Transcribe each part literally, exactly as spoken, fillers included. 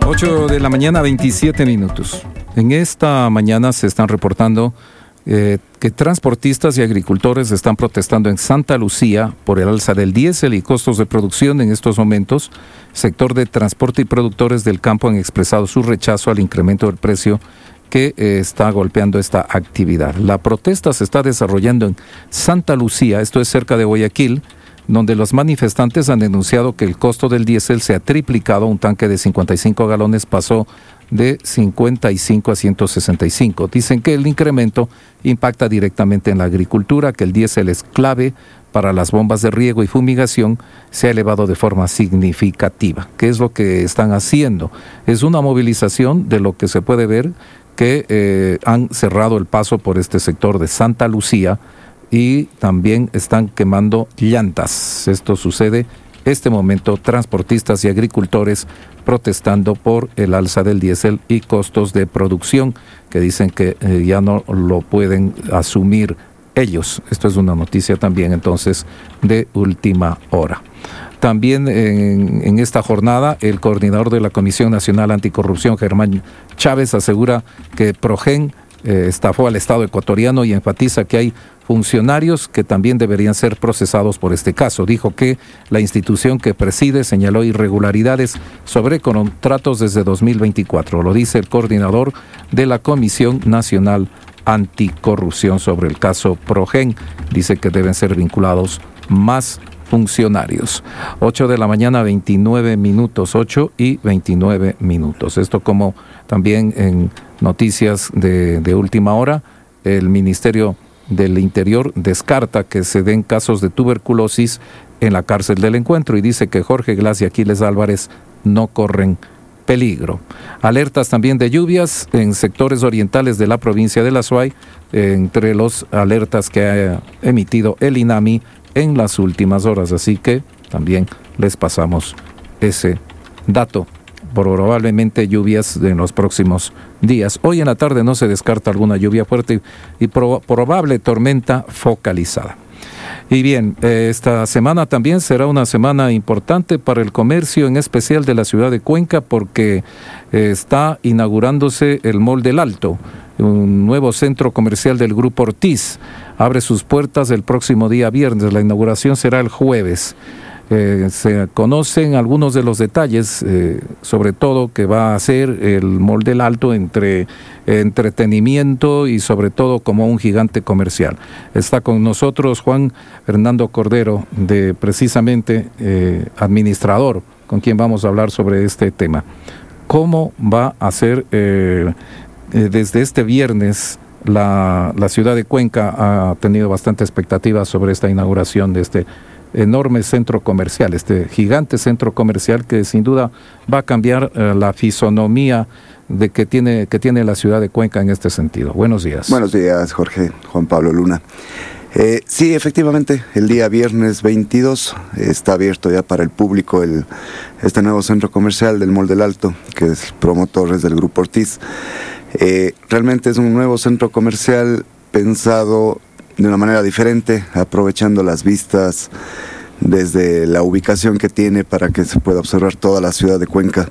ocho de la mañana, veintisiete minutos. En esta mañana se están reportando eh, que transportistas y agricultores están protestando en Santa Lucía por el alza del diésel y costos de producción en estos momentos. Sector de transporte y productores del campo han expresado su rechazo al incremento del precio que eh, está golpeando esta actividad. La protesta se está desarrollando en Santa Lucía, esto es cerca de Guayaquil, donde los manifestantes han denunciado que el costo del diésel se ha triplicado. Un tanque de cincuenta y cinco galones pasó de cincuenta y cinco a ciento sesenta y cinco. Dicen que el incremento impacta directamente en la agricultura, que el diésel es clave para las bombas de riego y fumigación, se ha elevado de forma significativa. ¿Qué es lo que están haciendo? Es una movilización de lo que se puede ver que eh, han cerrado el paso por este sector de Santa Lucía, y también están quemando llantas. Esto sucede este momento, transportistas y agricultores protestando por el alza del diésel y costos de producción que dicen que eh, ya no lo pueden asumir ellos. Esto es una noticia también entonces de última hora. También en, en esta jornada el coordinador de la Comisión Nacional Anticorrupción, Germán Chávez, asegura que Progen eh, estafó al Estado ecuatoriano y enfatiza que hay funcionarios que también deberían ser procesados por este caso. Dijo que la institución que preside señaló irregularidades sobre contratos desde dos mil veinticuatro. Lo dice el coordinador de la Comisión Nacional Anticorrupción sobre el caso Progen. Dice que deben ser vinculados más funcionarios. ocho de la mañana, veintinueve minutos, ocho y veintinueve minutos. Esto como también en noticias de, de última hora, el Ministerio del Interior descarta que se den casos de tuberculosis en la cárcel del Encuentro y dice que Jorge Glass y Aquiles Álvarez no corren peligro. Alertas también de lluvias en sectores orientales de la provincia de La Suay, entre los alertas que ha emitido el INAMI en las últimas horas, así que también les pasamos ese dato. Probablemente lluvias en los próximos días. Hoy en la tarde no se descarta alguna lluvia fuerte y pro, probable tormenta focalizada. Y bien, eh, esta semana también será una semana importante para el comercio, en especial de la ciudad de Cuenca, porque eh, está inaugurándose el Mall del Alto, un nuevo centro comercial del Grupo Ortiz. Abre sus puertas el próximo día viernes. La inauguración será el jueves. Eh, se conocen algunos de los detalles, eh, sobre todo que va a ser el Mall del Alto entre eh, entretenimiento y sobre todo como un gigante comercial. Está con nosotros Juan Fernando Cordero, de precisamente eh, administrador, con quien vamos a hablar sobre este tema. ¿Cómo va a ser eh, eh, desde este viernes? La, la ciudad de Cuenca ha tenido bastante expectativa sobre esta inauguración de este enorme centro comercial, este gigante centro comercial que sin duda va a cambiar eh, la fisonomía de que tiene, que tiene la ciudad de Cuenca en este sentido. Buenos días. Buenos días, Jorge, Juan Pablo Luna. Eh, sí, efectivamente, el día viernes veintidós está abierto ya para el público el, este nuevo centro comercial del Mall del Alto, que es promotor del Grupo Ortiz. Eh, realmente es un nuevo centro comercial pensado de una manera diferente, aprovechando las vistas desde la ubicación que tiene para que se pueda observar toda la ciudad de Cuenca.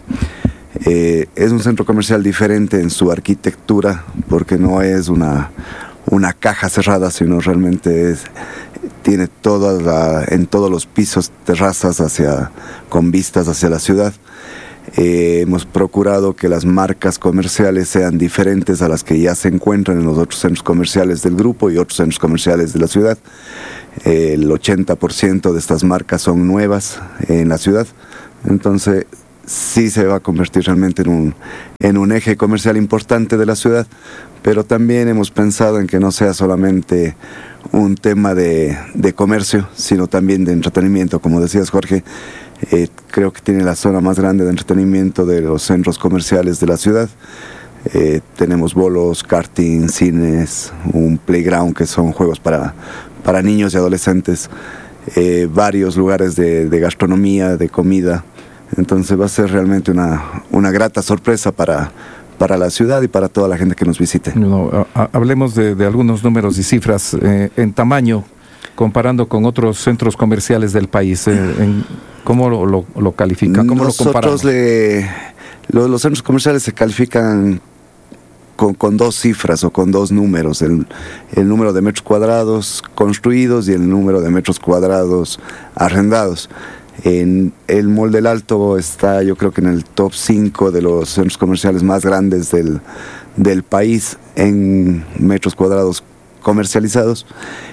Eh, es un centro comercial diferente en su arquitectura, porque no es una, una caja cerrada, sino realmente es, tiene toda la, en todos los pisos terrazas hacia, con vistas hacia la ciudad. Eh, hemos procurado que las marcas comerciales sean diferentes a las que ya se encuentran en los otros centros comerciales del grupo y otros centros comerciales de la ciudad. Eh, el ochenta por ciento de estas marcas son nuevas en la ciudad, entonces sí se va a convertir realmente en un, en un eje comercial importante de la ciudad, pero también hemos pensado en que no sea solamente un tema de, de comercio, sino también de entretenimiento, como decías, Jorge. Eh, creo que tiene la zona más grande de entretenimiento de los centros comerciales de la ciudad. Eh, tenemos bolos, karting, cines, un playground que son juegos para, para niños y adolescentes, eh, varios lugares de, de gastronomía, de comida. Entonces va a ser realmente una, una grata sorpresa para, para la ciudad y para toda la gente que nos visite. No, a, hablemos de, de algunos números y cifras eh, en tamaño, comparando con otros centros comerciales del país. Eh, en, ¿Cómo lo, lo, lo califica? ¿Cómo Nosotros lo comparamos? le, Los, los centros comerciales se califican con, con dos cifras o con dos números, el, el número de metros cuadrados construidos y el número de metros cuadrados arrendados. En el Mall del Alto está, yo creo que en el top cinco de los centros comerciales más grandes del, del país en metros cuadrados comercializados,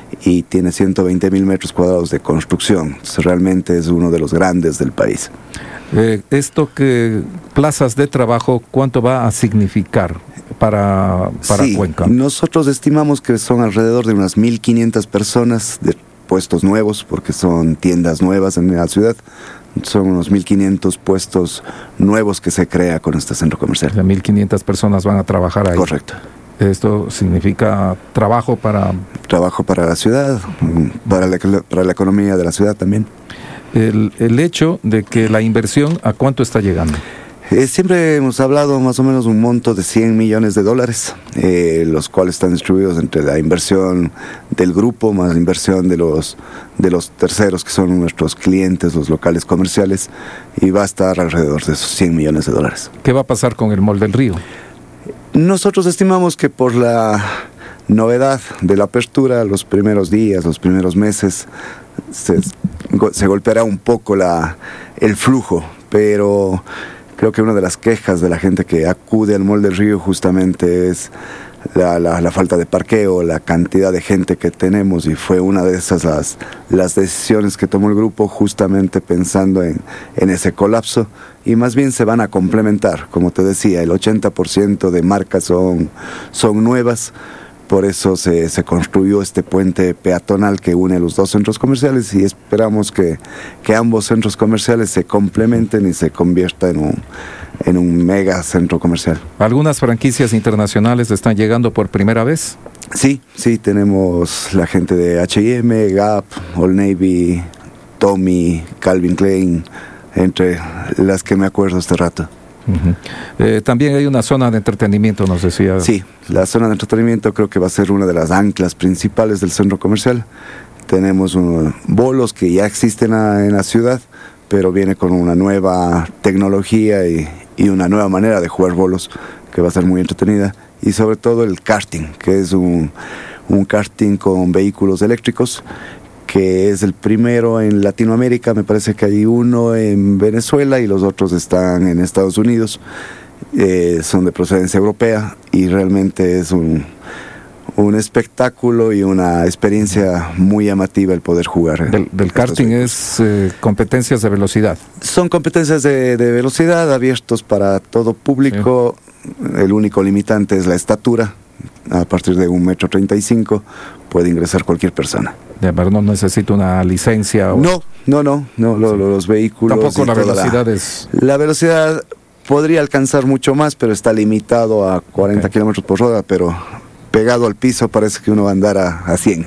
y tiene ciento veinte mil metros cuadrados de construcción. Entonces, realmente es uno de los grandes del país. Eh, esto que plazas de trabajo, ¿cuánto va a significar para, para sí, Cuenca? Nosotros estimamos que son alrededor de unas mil quinientas personas de puestos nuevos, porque son tiendas nuevas en la ciudad. Son unos mil quinientos puestos nuevos que se crea con este centro comercial. O sea, mil quinientas personas van a trabajar ahí. Correcto. Esto significa trabajo para... Trabajo para la ciudad, para la, para la economía de la ciudad también. El, el hecho de que la inversión, ¿a cuánto está llegando? Eh, siempre hemos hablado más o menos un monto de cien millones de dólares, eh, los cuales están distribuidos entre la inversión del grupo más la inversión de los, de los terceros, que son nuestros clientes, los locales comerciales, y va a estar alrededor de esos cien millones de dólares. ¿Qué va a pasar con el Mall del Río? Nosotros estimamos que por la novedad de la apertura, los primeros días, los primeros meses, se, se golpeará un poco la, el flujo, pero creo que una de las quejas de la gente que acude al Mall del Río justamente es la, la, la falta de parqueo, la cantidad de gente que tenemos, y fue una de esas las, las decisiones que tomó el grupo justamente pensando en, en ese colapso, y más bien se van a complementar. Como te decía, el ochenta por ciento de marcas son, son nuevas. Por eso se, se construyó este puente peatonal que une los dos centros comerciales, y esperamos que, que ambos centros comerciales se complementen y se conviertan en un, en un mega centro comercial. ¿Algunas franquicias internacionales están llegando por primera vez? Sí, sí, tenemos la gente de H y M, Gap, Old Navy, Tommy, Calvin Klein, entre las que me acuerdo este rato. Uh-huh. Eh, también hay una zona de entretenimiento, nos decía. Sí, la zona de entretenimiento creo que va a ser una de las anclas principales del centro comercial. Tenemos un, bolos que ya existen a, en la ciudad, pero viene con una nueva tecnología y, y una nueva manera de jugar bolos que va a ser muy entretenida. Y sobre todo el karting, que es un, un karting con vehículos eléctricos, que es el primero en Latinoamérica. Me parece que hay uno en Venezuela y los otros están en Estados Unidos. Eh, son de procedencia europea, y realmente es un, un espectáculo y una experiencia muy llamativa el poder jugar. Del, del karting es eh, competencias de velocidad. Son competencias de, de velocidad abiertos para todo público. Sí. El único limitante es la estatura. A partir de un metro treinta y cinco puede ingresar cualquier persona. De verdad, no necesita una licencia. O... No, no, no, no lo, sí. los vehículos. Tampoco la velocidad la, es. La velocidad podría alcanzar mucho más, pero está limitado a cuarenta okay. kilómetros por hora, pero pegado al piso parece que uno va a andar a, a cien.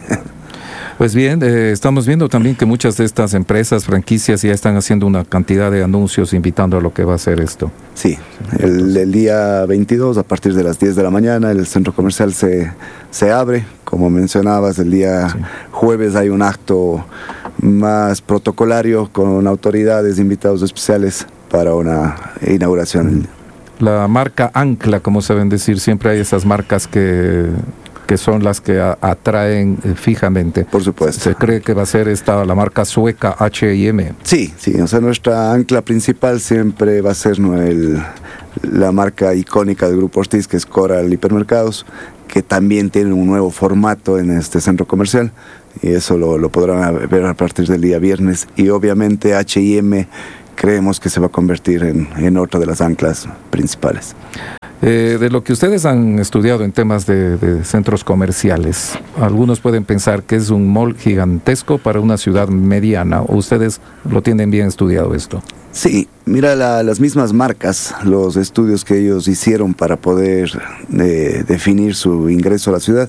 Pues bien, eh, estamos viendo también que muchas de estas empresas, franquicias, ya están haciendo una cantidad de anuncios invitando a lo que va a ser esto. Sí, el, el día veintidós, a partir de las diez de la mañana, el centro comercial se, se abre. Como mencionabas, el día sí. jueves hay un acto más protocolario con autoridades, invitados especiales para una inauguración. La marca Ancla, como saben decir, siempre hay esas marcas que... que son las que a, atraen eh, fijamente. Por supuesto. ¿Se cree que va a ser esta la marca sueca H y M? Sí, sí, o sea, nuestra ancla principal siempre va a ser no, el, la marca icónica del Grupo Ortiz, que es Coral Hipermercados, que también tiene un nuevo formato en este centro comercial, y eso lo, lo podrán ver a partir del día viernes. Y obviamente H y M creemos que se va a convertir en, en otra de las anclas principales. Eh, de lo que ustedes han estudiado en temas de, de centros comerciales, algunos pueden pensar que es un mall gigantesco para una ciudad mediana, ¿o ustedes lo tienen bien estudiado esto? Sí, mira la, las mismas marcas, los estudios que ellos hicieron para poder eh, definir su ingreso a la ciudad,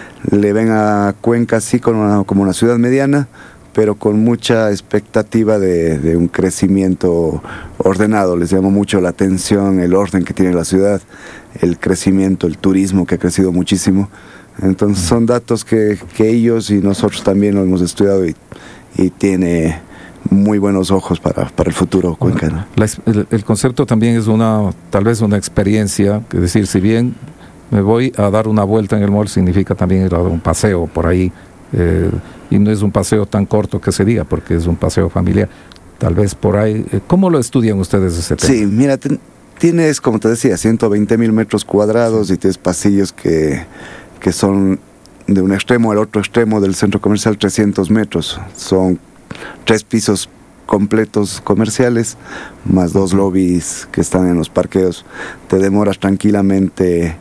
le ven a Cuenca así como una, como una ciudad mediana, pero con mucha expectativa de, de un crecimiento ordenado. Les llama mucho la atención el orden que tiene la ciudad, el crecimiento, el turismo que ha crecido muchísimo. Entonces son datos que, que ellos y nosotros también lo hemos estudiado, y, y tiene muy buenos ojos para, para el futuro Cuenca, ¿no? La, el, el concepto también es una, tal vez una experiencia, es decir, si bien me voy a dar una vuelta en el mall, significa también ir a dar un paseo por ahí, eh, y no es un paseo tan corto que se diga, porque es un paseo familiar, tal vez por ahí. ¿Cómo lo estudian ustedes ese tema? Sí, mira, ten, tienes, como te decía, ciento veinte mil metros cuadrados, sí, y tienes pasillos que, que son de un extremo al otro extremo del centro comercial trescientos metros, son tres pisos completos comerciales, más dos lobbies que están en los parqueos. Te demoras tranquilamente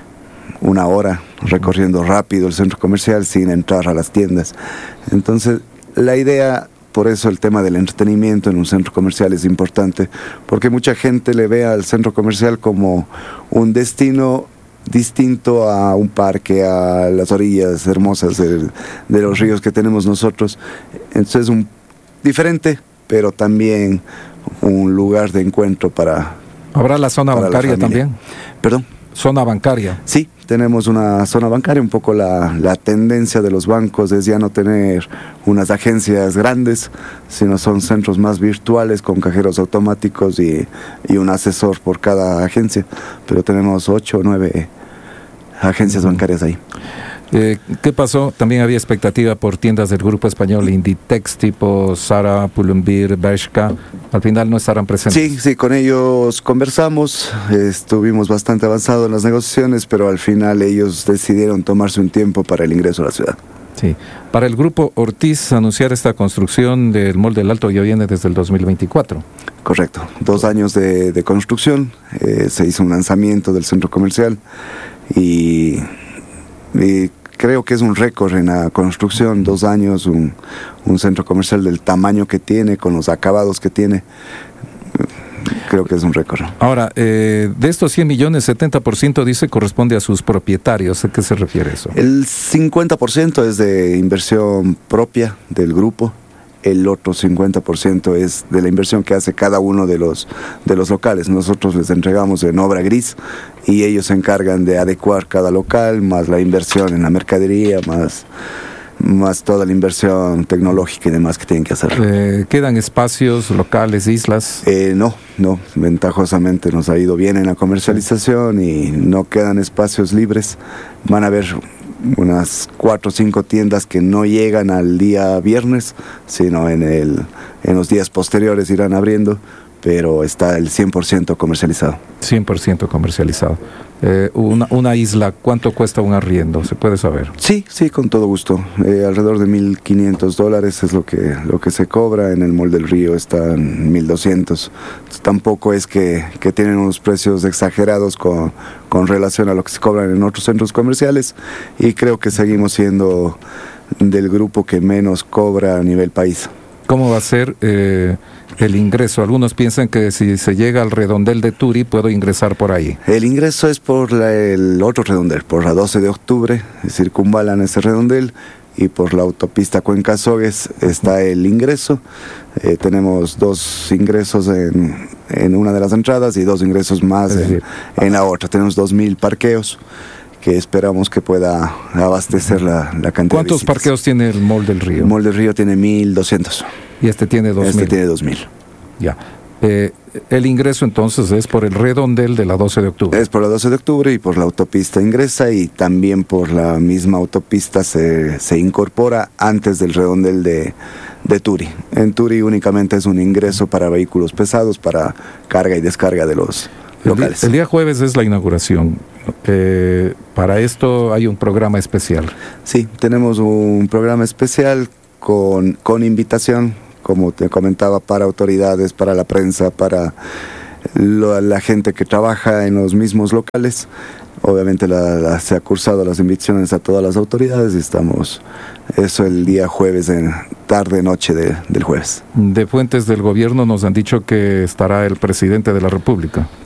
una hora recorriendo rápido el centro comercial sin entrar a las tiendas. Entonces, la idea, por eso el tema del entretenimiento en un centro comercial es importante, porque mucha gente le ve al centro comercial como un destino distinto a un parque, a las orillas hermosas de, de los ríos que tenemos nosotros. Entonces es un diferente, pero también un lugar de encuentro para... ¿Habrá la zona bancaria la también? ¿Perdón? ¿Zona bancaria? Sí, tenemos una zona bancaria. Un poco la, la tendencia de los bancos es ya no tener unas agencias grandes, sino son centros más virtuales con cajeros automáticos y, y un asesor por cada agencia. Pero tenemos ocho o nueve agencias bancarias ahí. Eh, ¿Qué pasó? También había expectativa por tiendas del grupo español Inditex, tipo Zara, Pull&Bear, Bershka. Al final no estarán presentes. Sí, sí, con ellos conversamos, estuvimos bastante avanzados en las negociaciones, pero al final ellos decidieron tomarse un tiempo para el ingreso a la ciudad. Sí. Para el grupo Ortiz, anunciar esta construcción del Mall del Alto ya viene desde el dos mil veinticuatro. Correcto, dos años de, de construcción, eh, se hizo un lanzamiento del centro comercial y... y creo que es un récord en la construcción, dos años, un, un centro comercial del tamaño que tiene, con los acabados que tiene, creo que es un récord. Ahora, eh, de estos cien millones, setenta por ciento dice corresponde a sus propietarios. ¿A qué se refiere eso? El cincuenta por ciento es de inversión propia del grupo. El otro cincuenta por ciento es de la inversión que hace cada uno de los, de los locales. Nosotros les entregamos en obra gris y ellos se encargan de adecuar cada local, más la inversión en la mercadería, más, más toda la inversión tecnológica y demás que tienen que hacer. Eh, ¿Quedan espacios, locales, islas? Eh, no, no. Ventajosamente nos ha ido bien en la comercialización y no quedan espacios libres. Van a haber unas cuatro o cinco tiendas que no llegan al día viernes, sino en, el, en los días posteriores irán abriendo, pero está el cien por ciento comercializado. cien por ciento comercializado. Eh, una, una isla, ¿cuánto cuesta un arriendo? ¿Se puede saber? Sí, sí, con todo gusto. Eh, alrededor de mil quinientos dólares es lo que, lo que se cobra. En el Mall del Río están mil doscientos. Tampoco es que, que tienen unos precios exagerados con, con relación a lo que se cobran en otros centros comerciales, y creo que seguimos siendo del grupo que menos cobra a nivel país. ¿Cómo va a ser eh, el ingreso? Algunos piensan que si se llega al redondel de Turi, puedo ingresar por ahí. El ingreso es por la, el otro redondel, por la doce de octubre, circunvalan ese redondel, y por la autopista Cuenca-Sogues está el ingreso. Eh, tenemos dos ingresos en, en una de las entradas y dos ingresos más en, en la otra. Tenemos dos mil parqueos que esperamos que pueda abastecer la, la cantidad. ¿Cuántos de visitas. parqueos tiene el Mall del Río? El Mall del Río tiene mil doscientos. Y este tiene dos mil. Este tiene dos mil. Ya. Eh, el ingreso entonces es por el redondel de la doce de octubre. Es por la doce de octubre y por la autopista ingresa, y también por la misma autopista se, se incorpora antes del redondel de, de Turi. En Turi únicamente es un ingreso para vehículos pesados, para carga y descarga de los locales. El día, el día jueves es la inauguración. Eh, para esto hay un programa especial. Sí, tenemos un programa especial con, con invitación, como te comentaba, para autoridades, para la prensa, para lo, la gente que trabaja en los mismos locales. Obviamente la, la, se ha cursado las invitaciones a todas las autoridades y estamos, eso el día jueves, en tarde, noche de, del jueves. De fuentes del gobierno nos han dicho que estará el presidente de la República.